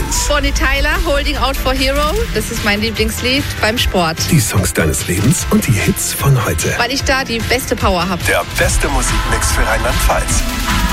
Lebens. Bonnie Tyler, Holding Out for Hero. Das ist mein Lieblingslied beim Sport. Die Songs deines Lebens und die Hits von heute. Weil ich da die beste Power habe. Der beste Musikmix für Rheinland-Pfalz.